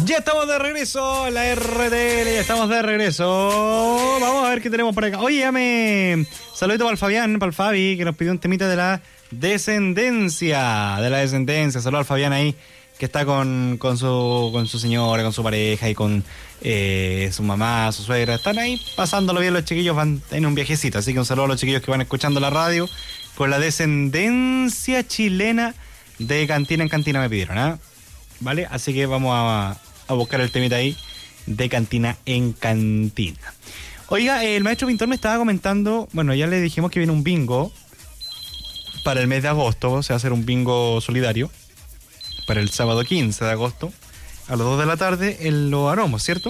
Ya estamos de regreso, la RTL, ya estamos de regreso. Vamos a ver qué tenemos por acá. Oye, saludito para el Fabián, para el Fabi, que nos pidió un temita de la descendencia. Saludo al Fabián ahí, que está con su señora, con su pareja y con su mamá, su suegra. Están ahí pasándolo bien los chiquillos, van en un viajecito. Así que un saludo a los chiquillos que van escuchando la radio con la descendencia chilena de Cantina en Cantina me pidieron, ¿ah? ¿Vale? Así que vamos a buscar el temita ahí de Cantina en Cantina. Oiga, el maestro pintor me estaba comentando, bueno, ya le dijimos que viene un bingo para el mes de agosto, se va a hacer un bingo solidario para el sábado 15 de agosto a las 2 de la tarde en Los Aromos, ¿cierto?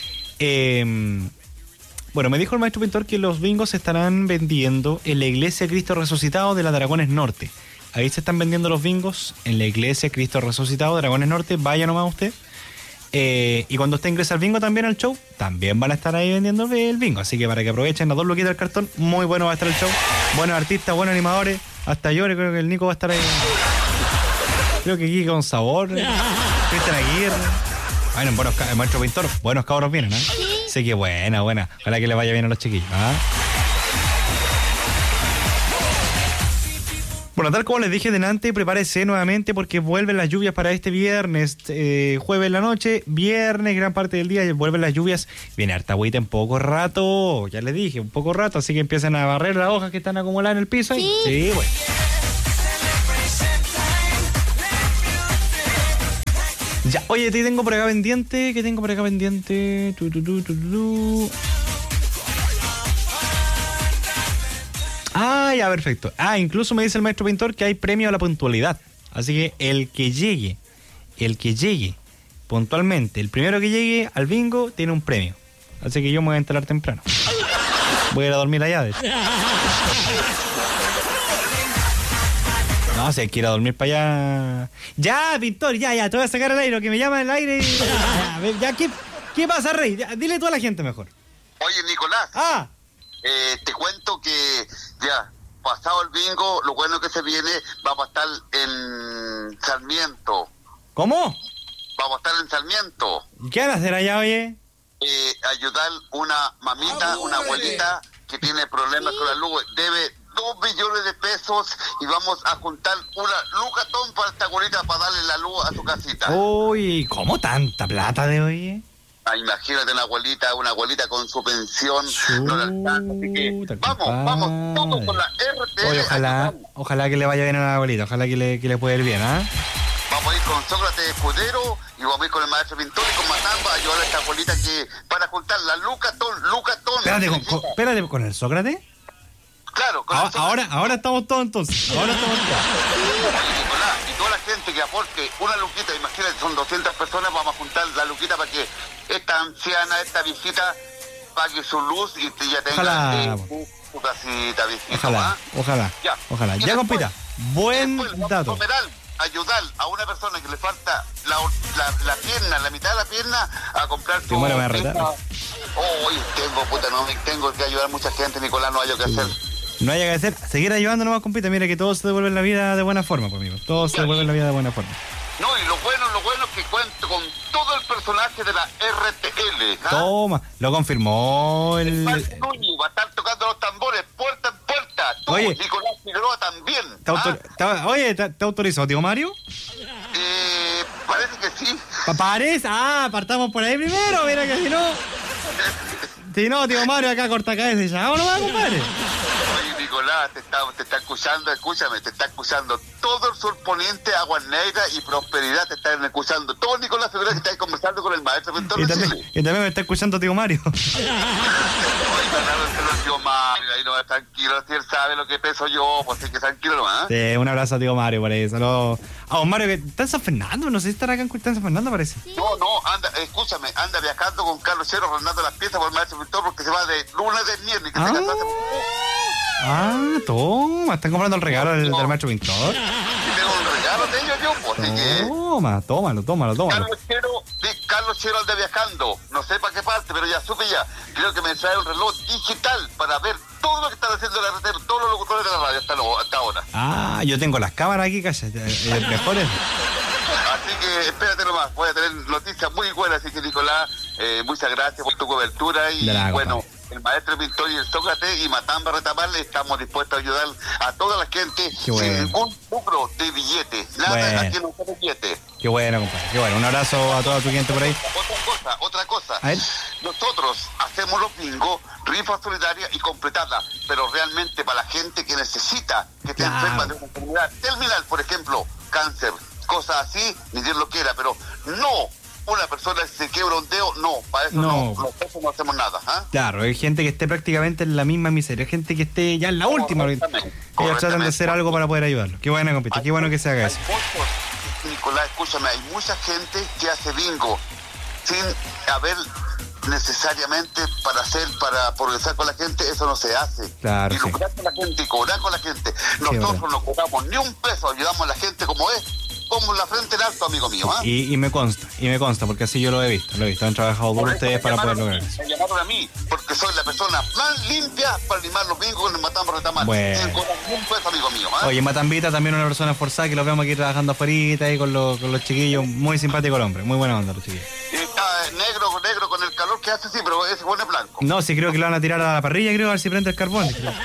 Bueno, me dijo el maestro pintor que los bingos se estarán vendiendo en la Iglesia Cristo Resucitado de la Dragones Norte. Ahí se están vendiendo los bingos en la Iglesia Cristo Resucitado, Dragones Norte. Vaya nomás usted. Y cuando usted ingresa al bingo también al show, también van a estar ahí vendiendo el bingo. Así que para que aprovechen las 2 luquitas del cartón, muy bueno va a estar el show. Buenos artistas, buenos animadores. Hasta yo creo que el Nico va a estar ahí. Creo que aquí con sabor. Cristian Aguirre. Bueno, el maestro pintor, buenos cabros vienen, ¿eh? Así que buena. Ojalá que le vaya bien a los chiquillos, ¿ah? Bueno, tal como les dije delante, prepárese nuevamente porque vuelven las lluvias para este viernes, jueves en la noche, viernes, gran parte del día, vuelven las lluvias. Viene harta agüita en poco rato, ya les dije, un poco rato, así que empiezan a barrer las hojas que están acumuladas en el piso. Sí, sí, bueno. Ya, oye, ¿qué tengo por acá pendiente? Ah, ya, perfecto. Incluso me dice el maestro pintor que hay premio a la puntualidad. Así que el que llegue puntualmente, el primero que llegue al bingo tiene un premio. Así que yo me voy a enterar temprano. Voy a ir a dormir allá, de hecho. No, si hay que ir a dormir para allá. Ya, pintor, ya, te voy a sacar al aire, que me llama el aire. Ya, ¿qué pasa, Rey? Ya, dile tú a la gente mejor. Oye, Nicolás. Te cuento que ya, pasado el bingo, lo bueno que se viene, vamos a estar en Sarmiento. ¿Cómo? Vamos a estar en Sarmiento. ¿Y qué van a hacer allá, oye? Ayudar una mamita, una abuelita que tiene problemas con la luz. Debe 2 millones de pesos y vamos a juntar una lucatón para esta abuelita para darle la luz a su casita. Uy, ¿cómo tanta plata de hoy? Imagínate una abuelita con su pensión, no la alcanza, así que vamos todos con la RTL. Oye, ojalá que le vaya bien a la abuelita, ojalá que le pueda ir bien, ¿ah? Vamos a ir con Sócrates Escudero y vamos a ir con el maestro pintor y con Matamba a ayudar a esta abuelita que para juntar la lucatón. Espérate, ¿con el Sócrates? Claro, con el Sócrates. Ahora estamos todos entonces. Oye, Nicolás, y toda la gente que aporte una luquita, imagínate, son 200 personas, vamos a juntar la luquita para que esta anciana, esta viejita, pague su luz y ya tenga su casita, viejita. Ojalá. Ya, compita, buen dato. Ayudar a una persona que le falta la pierna, la mitad de la pierna, a comprar su... tengo que ayudar a mucha gente, Nicolás, no hay que hacer. No haya que hacer, seguir ayudando nomás, compita. Mira que todos se devuelven la vida de buena forma, pues, amigo. Todos se devuelven la vida de buena forma. No, y lo bueno es que cuento con todo el personaje de la RTL. ¿Ah? Toma, lo confirmó el... va a estar tocando los tambores puerta en puerta. Tú, oye, Nicolás Figueroa también. ¿Te autorizó, tío Mario? Parece que sí. Parece, partamos por ahí primero, mira que si no... Si no, tío Mario, acá corta cabeza ya. Vámonos, compadre. Oye, Nicolás, te está escuchando, escúchame, te está escuchando todo el sur poniente, Aguas Negras y Prosperidad, te están escuchando. Todo Nicolás Figueroa que está ahí conversando con el maestro pintor de Chile. Y también me está escuchando tío Mario. Tío Mario, ahí no, tranquilo, si él sabe lo que peso yo, pues sí que tranquilo nomás. Sí, un abrazo a tío Mario por ahí. Saludos a don Mario que está en San Fernando, no sé si estará acá en San Fernando, parece. No, escúchame, anda viajando con Carlos Chero, Fernando Las Piezas por el maestro pintor porque se va de luna de miel y que se casó hace... toma, están comprando el regalo del maestro pintor. Y tengo un regalo de ellos yo, pues, así que... Tómalo. Carlos Chero anda viajando, no sé para qué parte, pero ya supe ya. Creo que me trae un reloj digital para ver todo lo que están haciendo la RTL, todos los locutores de la radio hasta ahora. Yo tengo las cámaras aquí, casi, mejores. Así que espérate nomás, voy a tener noticias muy buenas, así que Nicolás, muchas gracias por tu cobertura y bueno, el maestro pintor y el Sócrates y Matamba Retamal estamos dispuestos a ayudar a toda la gente sin ningún lucro de billete, nada aquí no tiene billete. Qué bueno, compadre, qué bueno, un abrazo a toda tu gente por ahí. Otra cosa, nosotros hacemos los bingos, rifa solidaria y completada, pero realmente para la gente que necesita, que esté enferma de una enfermedad terminal, por ejemplo, cáncer, cosas así, ni Dios lo quiera, pero no una persona que se quiebra un dedo, no, para eso nosotros no hacemos nada. Claro, hay gente que esté prácticamente en la misma miseria, hay gente que esté ya en la última, ellos tratan de hacer algo para poder ayudarlo. Qué bueno, compito, qué bueno que se haga eso. Nicolás, escúchame, hay mucha gente que hace bingo sin haber necesariamente para progresar con la gente, eso no se hace. Claro, y lucrar con la gente y cobrar con la gente. Nosotros no cobramos ni un peso, ayudamos a la gente como es, como la frente en alto, amigo mío. Y me consta, porque así yo lo he visto, han trabajado por ustedes para poder lograr eso. Me llamaron a mí, porque soy la persona más limpia para limar los bingos con el Matamba Retamal. Bueno. Sin cobrar ni un peso, amigo mío. Oye, Matambita también una persona esforzada, que lo vemos aquí trabajando afuera ahí con los chiquillos, muy simpático el hombre, muy buena onda los chiquillos. Está negro con el calor que hace, sí, pero ese pone blanco. No, sí creo que lo van a tirar a la parrilla, creo, a ver si prende el carbón.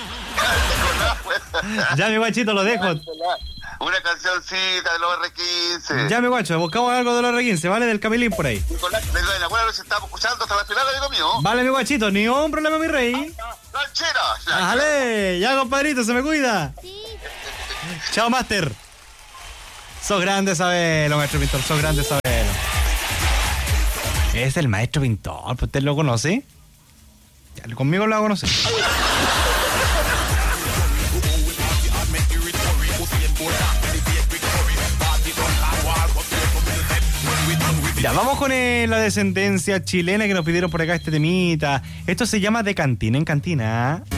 Ya, mi guachito, lo dejo. Una cancioncita de los R15. Ya, mi guacho, buscamos algo de los R15, ¿vale? Del Camilín por ahí. Nicolás, buena noche, estamos escuchando hasta la final, amigo mío. Vale, mi guachito, ni un problema, mi rey. ¡Ranchera! ¡Dale! Ya, compadrito, se me cuida. Sí. Chao, Master. Sos grande, sabelo, maestro pintor, sos grande, sabelo. Es el maestro pintor, ¿usted lo conoce? Ya, conmigo lo va a conocer. Ya, vamos con la descendencia chilena que nos pidieron por acá este temita. Esto se llama De Cantina en Cantina.